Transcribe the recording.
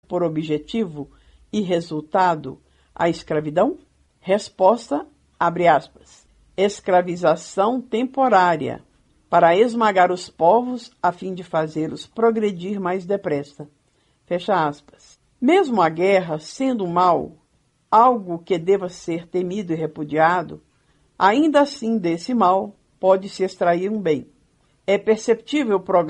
por objetivo e resultado a escravidão? Resposta, abre aspas, escravização temporária, para esmagar os povos a fim de fazê-los progredir mais depressa. Fecha aspas. Mesmo a guerra sendo um mal, algo que deva ser temido e repudiado, ainda assim desse mal pode-se extrair um bem. É perceptível o progresso